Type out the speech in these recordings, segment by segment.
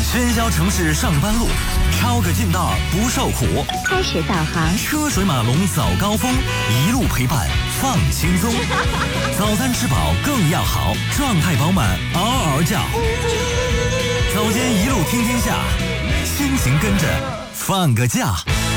喧嚣城市上班路，抄个近道不受苦。 开始导航， 车水马龙早高峰，一路陪伴放轻松。早餐吃饱更要好，状态饱满嗷嗷叫。早间一路听天下，心情跟着放个假。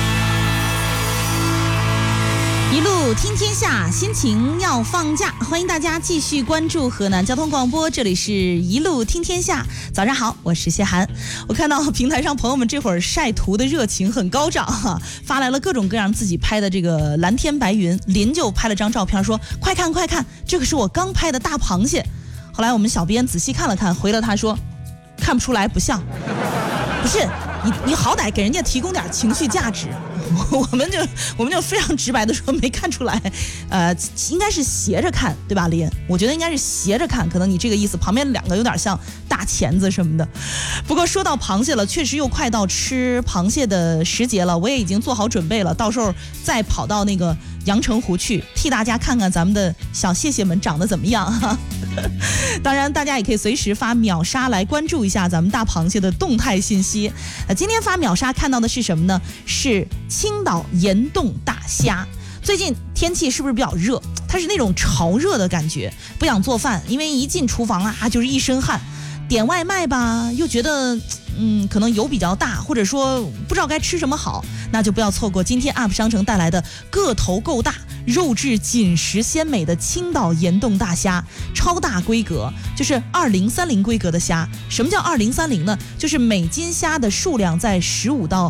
一路听天下，心情要放假。欢迎大家继续关注河南交通广播，这里是一路听天下。早上好，我是谢涵。我看到平台上朋友们这会儿晒图的热情很高涨哈，发来了各种各样自己拍的这个蓝天白云。林就拍了张照片说：“快看快看，这个是我刚拍的大螃蟹。”后来我们小编仔细看了看，回了他说：“看不出来，不像。”不是你好歹给人家提供点情绪价值。我们就非常直白的说没看出来，应该是斜着看，对吧，林？我觉得应该是斜着看，可能你这个意思，旁边两个有点像大钳子什么的。不过说到螃蟹了，确实又快到吃螃蟹的时节了，我也已经做好准备了，到时候再跑到那个阳澄湖去，替大家看看咱们的小蟹蟹们长得怎么样哈。当然，大家也可以随时发秒杀来关注一下咱们大螃蟹的动态信息。今天发秒杀看到的是什么呢？是青岛岩洞大虾。最近天气是不是比较热？它是那种潮热的感觉，不想做饭，因为一进厨房啊就是一身汗。点外卖吧，又觉得可能油比较大，或者说不知道该吃什么好，那就不要错过今天 UP 商城带来的个头够大、肉质紧实鲜美的青岛岩洞大虾，超大规格，就是2030规格的虾。什么叫2030呢？就是每斤虾的数量在10到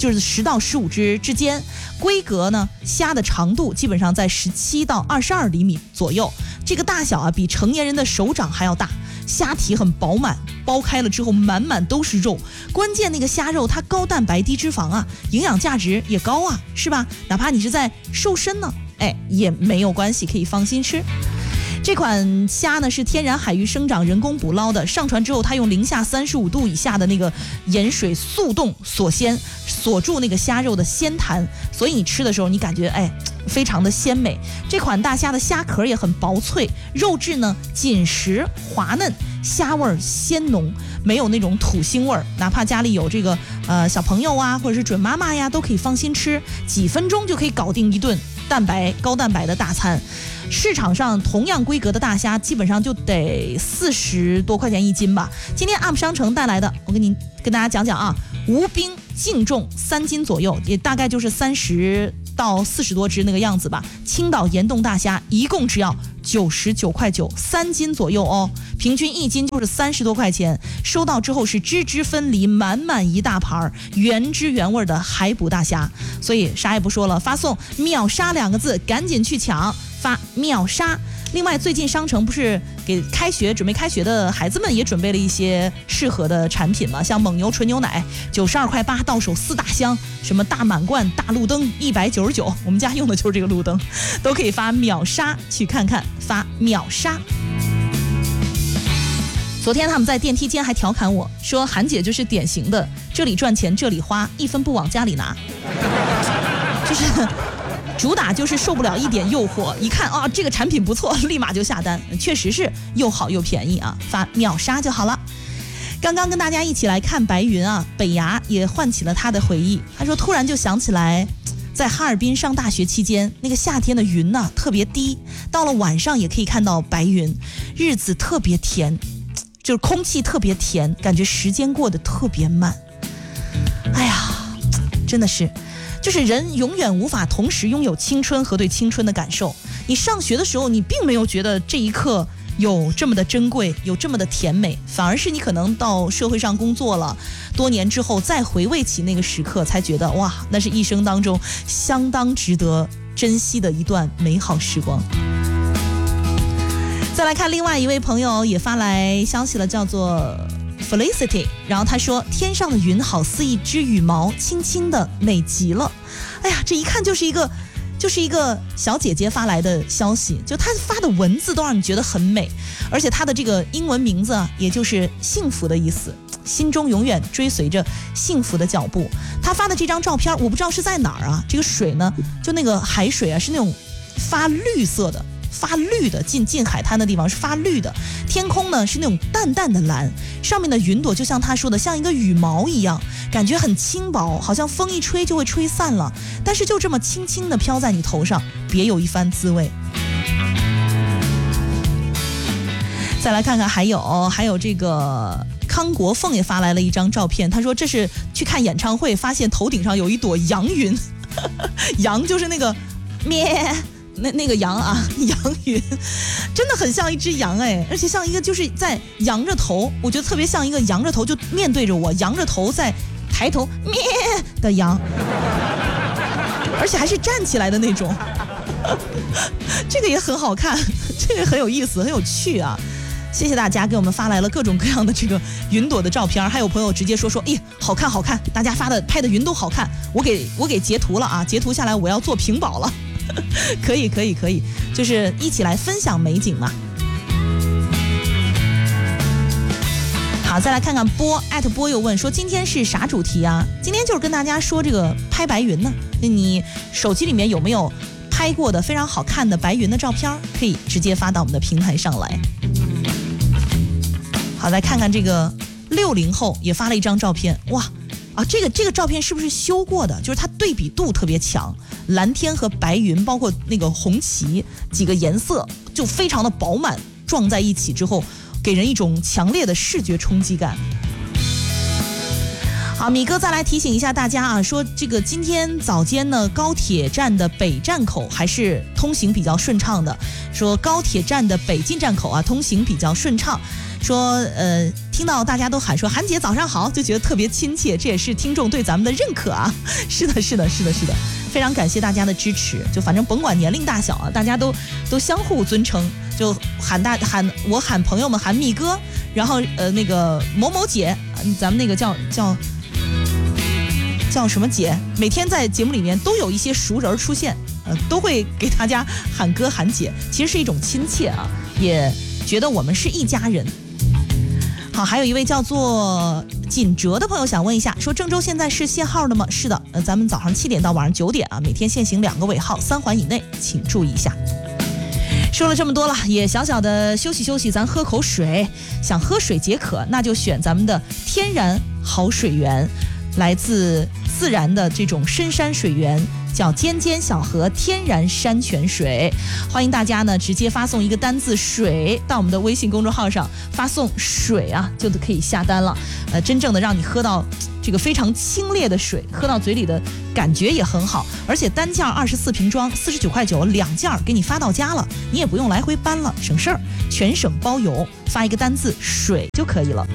15只之间，规格呢，虾的长度基本上在17到22厘米左右，这个大小啊比成年人的手掌还要大。虾体很饱满，剥开了之后满满都是肉，关键那个虾肉它高蛋白低脂肪啊，营养价值也高啊，是吧？哪怕你是在瘦身呢，也没有关系，可以放心吃。这款虾呢是天然海域生长，人工捕捞的，上船之后它用零下35度以下的那个盐水速冻锁鲜，锁住那个虾肉的鲜弹，所以你吃的时候你感觉非常的鲜美。这款大虾的虾壳也很薄脆，肉质呢紧实滑嫩，虾味鲜浓，没有那种土腥味儿，哪怕家里有这个小朋友啊，或者是准妈妈呀，都可以放心吃，几分钟就可以搞定一顿高蛋白的大餐。市场上同样规格的大虾基本上就得40多块钱一斤吧。今天 UP 商城带来的，我跟大家讲讲啊，无冰净重3斤左右，也大概就是30到40多只那个样子吧。青岛岩洞大虾一共只要99块9，3斤左右哦，平均1斤就是30多块钱。收到之后是汁汁分离，满满一大盘原汁原味的海捕大虾。所以啥也不说了，发送秒杀2个字，赶紧去抢，发秒杀。另外最近商城不是给准备开学的孩子们也准备了一些适合的产品嘛，像蒙牛纯牛奶92块8到手4大箱，什么大满贯大路灯199，我们家用的就是这个路灯，都可以发秒杀去看看，发秒杀。昨天他们在电梯间还调侃我说，韩姐就是典型的这里赚钱这里花，1分不往家里拿，就是主打就是受不了一点诱惑，一看这个产品不错，立马就下单，确实是又好又便宜啊，发秒杀就好了。刚刚跟大家一起来看白云啊，北牙也唤起了他的回忆。他说突然就想起来，在哈尔滨上大学期间，那个夏天的云呢特别低，到了晚上也可以看到白云，日子特别甜，就是空气特别甜，感觉时间过得特别慢。哎呀，真的是。就是人永远无法同时拥有青春和对青春的感受。你上学的时候，你并没有觉得这一刻有这么的珍贵，有这么的甜美，反而是你可能到社会上工作了多年之后，再回味起那个时刻，才觉得哇，那是一生当中相当值得珍惜的一段美好时光。再来看另外一位朋友也发来消息了，叫做Felicity， 然后他说天上的云好似一只羽毛，轻轻的美极了。哎呀，这一看就是一个小姐姐发来的消息，就她发的文字都让你觉得很美，而且她的这个英文名字啊，也就是幸福的意思，心中永远追随着幸福的脚步。她发的这张照片我不知道是在哪儿啊，这个水呢，就那个海水啊是那种发绿色的， 发绿的，近海滩的地方是发绿的，天空呢是那种淡淡的蓝，上面的云朵就像他说的像一个羽毛一样，感觉很轻薄，好像风一吹就会吹散了，但是就这么轻轻地飘在你头上，别有一番滋味。再来看看还有这个康国凤也发来了一张照片，他说这是去看演唱会发现头顶上有一朵羊云羊就是那个咩那个羊啊，羊云真的很像一只羊哎，而且像一个就是在仰着头，我觉得特别像一个仰着头就面对着我，仰着头在抬头咩的羊，而且还是站起来的那种这个也很好看，这个很有意思，很有趣啊。谢谢大家给我们发来了各种各样的这个云朵的照片，还有朋友直接说咦，好看好看，大家拍的云都好看，我给截图了啊，截图下来我要做屏保了可以，就是一起来分享美景嘛。好，再来看看波又问说今天是啥主题啊？今天就是跟大家说这个拍白云呢，你手机里面有没有拍过的非常好看的白云的照片，可以直接发到我们的平台上来。好，来看看这个60后也发了一张照片，哇啊，这个照片是不是修过的？就是它对比度特别强，蓝天和白云，包括那个红旗几个颜色就非常的饱满，撞在一起之后，给人一种强烈的视觉冲击感。好，米哥再来提醒一下大家啊，说这个今天早间呢，高铁站的北站口还是通行比较顺畅的，说高铁站的北进站口啊，通行比较顺畅。说听到大家都喊说韩姐早上好，就觉得特别亲切，这也是听众对咱们的认可啊。是的，非常感谢大家的支持，就反正甭管年龄大小啊，大家都相互尊称，就我喊朋友们喊米哥，然后那个某某姐，咱们那个叫什么姐，每天在节目里面都有一些熟人出现，都会给大家喊哥喊姐，其实是一种亲切啊，也觉得我们是一家人。好，还有一位叫做锦哲的朋友想问一下，说郑州现在是限号的吗？是的，咱们早上7点到晚上9点啊，每天限行2个尾号，3环以内，请注意一下。说了这么多了，也小小的休息休息，咱喝口水。想喝水解渴，那就选咱们的天然好水源，来自自然的这种深山水源，叫尖尖小河天然山泉水。欢迎大家呢直接发送一个单字水到我们的微信公众号上，发送水啊就可以下单了。真正的让你喝到这个非常清冽的水，喝到嘴里的感觉也很好，而且单件24瓶装49.9块，2件给你发到家了，你也不用来回搬了，省事儿，全省包邮，发一个单字水就可以了。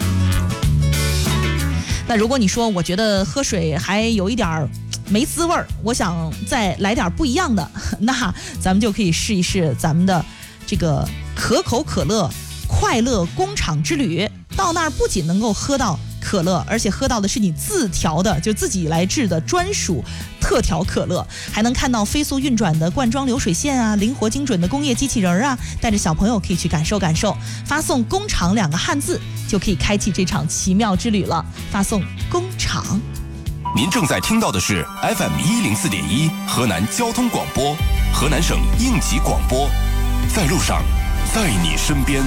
那如果你说我觉得喝水还有一点没滋味儿，我想再来点不一样的，那咱们就可以试一试咱们的这个可口可乐快乐工厂之旅。到那儿不仅能够喝到可乐，而且喝到的是你自调的，就自己来制的专属特调可乐，还能看到飞速运转的罐装流水线啊，灵活精准的工业机器人啊，带着小朋友可以去感受感受。发送工厂2个汉字就可以开启这场奇妙之旅了，发送工厂。 您正在听到的是 FM104.1 河南交通广播，河南省应急广播，在路上，在你身边。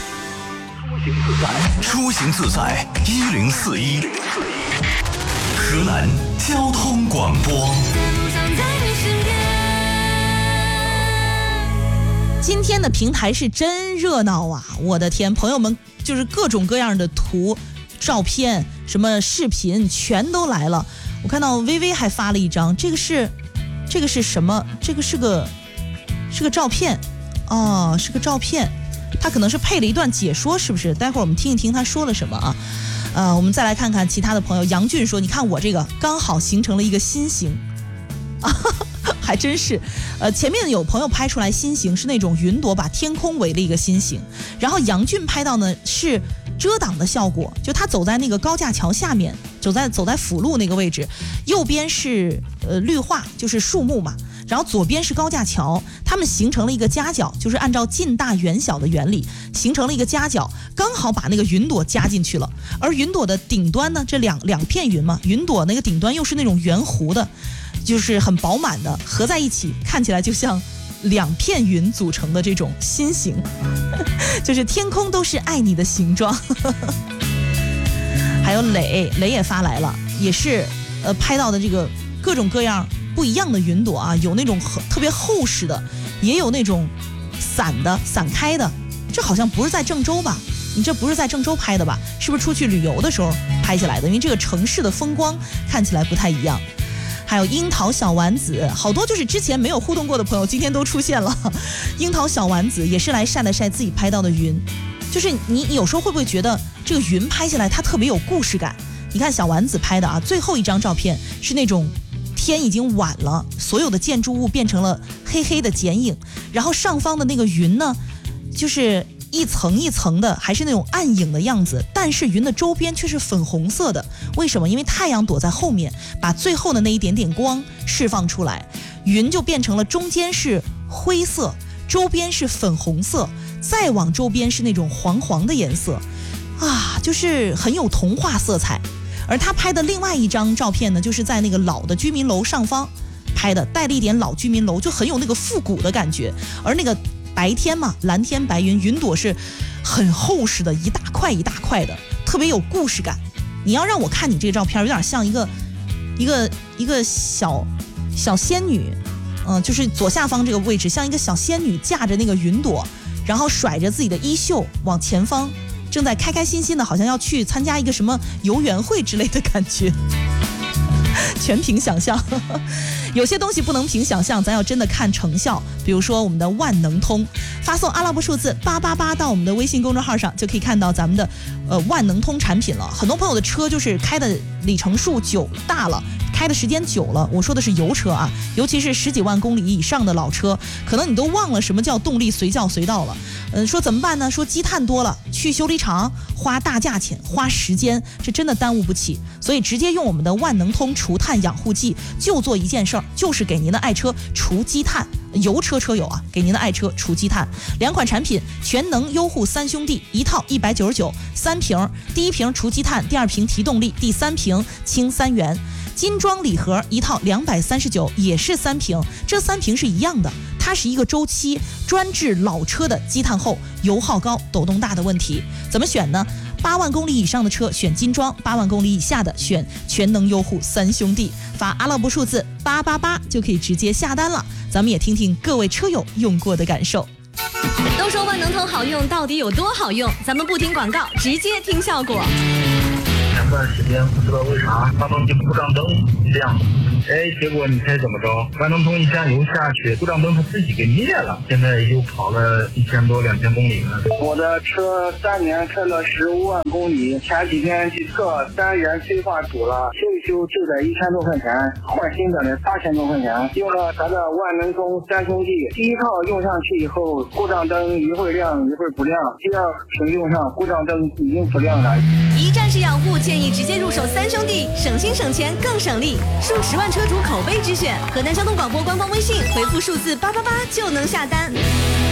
出行自在1041，河南交通广播。 今天的平台是真热闹啊！我的天，朋友们就是各种各样的图、照片、什么视频全都来了。我看到微微还发了一张，这个是什么？这个是个照片哦，是个照片。他可能是配了一段解说，是不是？待会儿我们听一听他说了什么啊？我们再来看看其他的朋友。杨俊说：“你看我这个刚好形成了一个心形啊，还真是。前面有朋友拍出来心形是那种云朵把天空围了一个心形，然后杨俊拍到呢是遮挡的效果，就他走在那个高架桥下面，走在辅路那个位置，右边是绿化，就是树木嘛。”然后左边是高架桥，它们形成了一个夹角，就是按照近大远小的原理形成了一个夹角，刚好把那个云朵夹进去了。而云朵的顶端呢，这两片云嘛，云朵那个顶端又是那种圆弧的，就是很饱满的，合在一起看起来就像 2片云组成的这种心形，就是天空都是爱你的形状。还有磊也发来了，也是拍到的这个各种各样不一样的云朵啊，有那种特别厚实的，也有那种散开的。这好像不是在郑州吧？你这不是在郑州拍的吧？是不是出去旅游的时候拍下来的？因为这个城市的风光看起来不太一样。还有樱桃小丸子，好多就是之前没有互动过的朋友今天都出现了。樱桃小丸子也是来晒了晒自己拍到的云，就是你有时候会不会觉得这个云拍下来它特别有故事感？你看小丸子拍的啊，最后一张照片是那种天已经晚了，所有的建筑物变成了黑黑的剪影，然后上方的那个云呢，就是一层一层的，还是那种暗影的样子，但是云的周边却是粉红色的。为什么？因为太阳躲在后面，把最后的那一点点光释放出来，云就变成了中间是灰色，周边是粉红色，再往周边是那种黄黄的颜色啊，就是很有童话色彩。而他拍的另外一张照片呢，就是在那个老的居民楼上方拍的，带了一点老居民楼，就很有那个复古的感觉。而那个白天嘛，蓝天白云，云朵是很厚实的，一大块一大块的，特别有故事感。你要让我看你这个照片，有点像一个小仙女，就是左下方这个位置像一个小仙女驾着那个云朵，然后甩着自己的衣袖往前方，正在开开心心的，好像要去参加一个什么游园会之类的感觉。全凭想象。有些东西不能凭想象，咱要真的看成效。比如说我们的万能通，发送阿拉伯数字888到我们的微信公众号上，就可以看到咱们的万能通产品了。很多朋友的车就是开的里程数大了，开的时间久了，我说的是油车啊，尤其是10几万公里以上的老车，可能你都忘了什么叫动力随叫随到了。说怎么办呢？说积碳多了，去修理厂花大价钱花时间，这真的耽误不起。所以直接用我们的万能通除碳养护剂，就做一件事儿，就是给您的爱车除积碳。油车车友啊，给您的爱车除积碳。2款产品，全能优护3兄弟，一套199，3瓶，第一瓶除积碳，第2瓶提动力，第3瓶轻3元。金装礼盒一套239，也是3瓶，这3瓶是一样的，它是一个周期，专治老车的积碳厚、油耗高、抖动大的问题。怎么选呢？8万公里以上的车选金装，8万公里以下的选全能优护3兄弟。发阿拉伯数字888就可以直接下单了。咱们也听听各位车友用过的感受。 都说万能通好用，到底有多好用？咱们不听广告，直接听效果。 前段时间不知道为啥发动机故障灯亮，结果你猜怎么着？万能通一加油下去，故障灯它自己给灭了。现在又跑了1000多2000公里了。 我的车3年开了15万公里，前几天去测3元催化堵了，修一修就得1000多块钱，换新的得8000多块钱。用了咱的万能通3兄弟，第一套用上去以后，故障灯一会儿亮一会儿不亮，第2瓶用上，故障灯已经不亮了。 一站式养护，建议直接入手3兄弟，省心省钱更省力。数10万车主口碑之选，河南交通广播官方微信回复数字888就能下单。